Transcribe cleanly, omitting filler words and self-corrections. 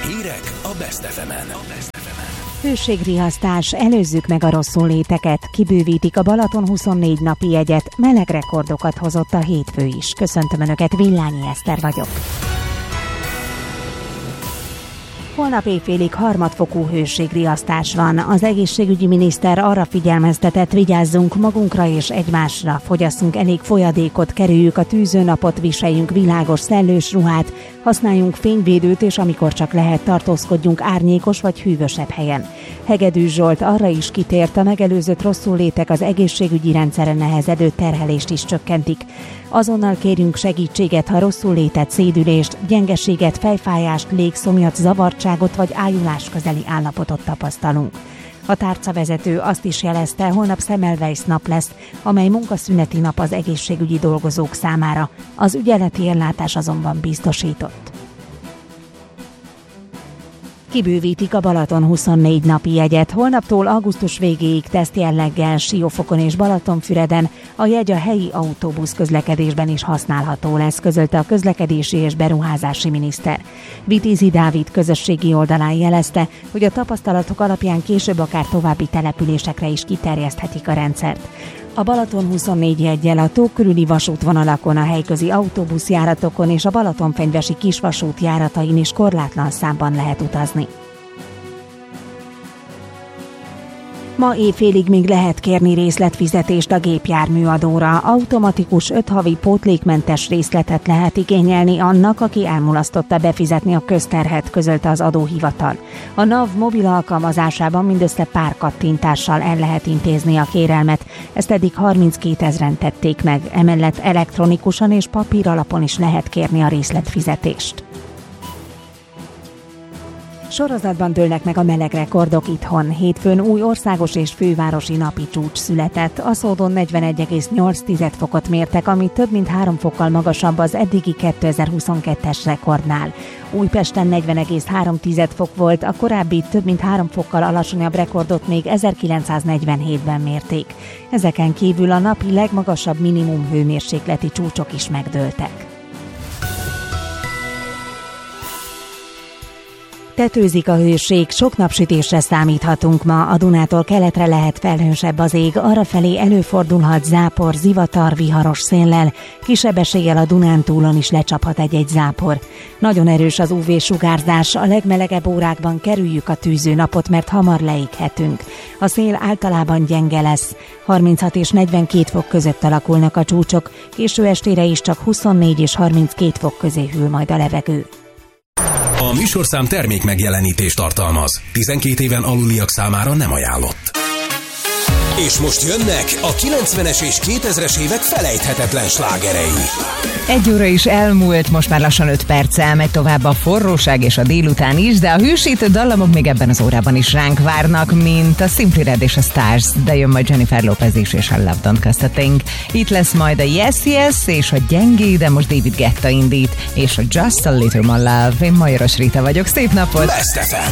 Hírek a Best FM-en. Hőségriasztás, előzzük meg a rosszul léteket, kibővítik a Balaton 24 napi jegyet, meleg rekordokat hozott a hétfő is. Köszöntöm Önöket, Villányi Eszter vagyok. Holnap éjfélig harmadfokú hőségriasztás van. Az egészségügyi miniszter arra figyelmeztetett, vigyázzunk magunkra és egymásra, fogyasszunk elég folyadékot, kerüljük a tűzőnapot, viseljünk világos szellős ruhát, használjunk fényvédőt, és amikor csak lehet, tartózkodjunk árnyékos vagy hűvösebb helyen. Hegedűs Zsolt arra is kitért, a megelőzött rosszullétek az egészségügyi rendszeren nehezedő terhelést is csökkentik. Azonnal kérjünk segítséget, ha rosszullétet, szédülést, gyengeséget, fejfájást, légszomjat, zavartságot vagy ájulás közeli állapotot tapasztalunk. A tárcavezető azt is jelezte, holnap Semmelweis nap lesz, amely munkaszüneti nap az egészségügyi dolgozók számára. Az ügyeleti ellátás azonban biztosított. Kibővítik a Balaton 24 napi jegyet. Holnaptól augusztus végéig tesztjelleggel Siófokon és Balatonfüreden a jegy a helyi autóbusz közlekedésben is használható lesz, közölte a közlekedési és beruházási miniszter. Vitézi Dávid közösségi oldalán jelezte, hogy a tapasztalatok alapján később akár további településekre is kiterjeszthetik a rendszert. A Balaton 24 jeggyel a tó körüli vasútvonalakon, a helyközi autóbuszjáratokon és a Balatonfenyvesi kisvasút járatain is korlátlan számban lehet utazni. Ma éjfélig még lehet kérni részletfizetést a gépjárműadóra. Automatikus 5 havi pótlékmentes részletet lehet igényelni annak, aki elmulasztotta befizetni a közterhet, közölte az adóhivatal. A NAV mobil alkalmazásában mindössze pár kattintással el lehet intézni a kérelmet, ezt eddig 32 000-en tették meg, emellett elektronikusan és papír alapon is lehet kérni a részletfizetést. Sorozatban dőlnek meg a meleg rekordok itthon. Hétfőn új országos és fővárosi napi csúcs született. Aszódon 41,8 fokot mértek, ami több mint 3 fokkal magasabb az eddigi 2022-es rekordnál. Újpesten 40,3 fok volt, a korábbi több mint 3 fokkal alacsonyabb rekordot még 1947-ben mérték. Ezeken kívül a napi legmagasabb minimum hőmérsékleti csúcsok is megdőltek. Tetőzik a hőség, sok napsütésre számíthatunk ma, a Dunától keletre lehet felhősebb az ég, arrafelé előfordulhat zápor, zivatar, viharos széllel, kisebb eséllyel a Dunántúlon is lecsaphat egy-egy zápor. Nagyon erős az UV-sugárzás, a legmelegebb órákban kerüljük a tűzőnapot, mert hamar leéghetünk. A szél általában gyenge lesz, 36 és 42 fok között alakulnak a csúcsok, késő estére is csak 24 és 32 fok közé hűl majd a levegő. A műsorszám termék megjelenítést tartalmaz. 12 éven aluliak számára nem ajánlott. És most jönnek a 90-es és 2000-es évek felejthetetlen slágerei. 1 óra is elmúlt, most már lassan 5 perccel megy tovább a forróság és a délután is, de a hűsítő dallamok még ebben az órában is ránk várnak, mint a Simply Red és a Stars, de jön majd Jennifer Lopez is és a Love Don't Cost a Thing. Itt lesz majd a Yes Yes és a Gyengé, de most David Guetta indít, és a Just a Little More Love. Én Majoros Rita vagyok, szép napot! Best FM.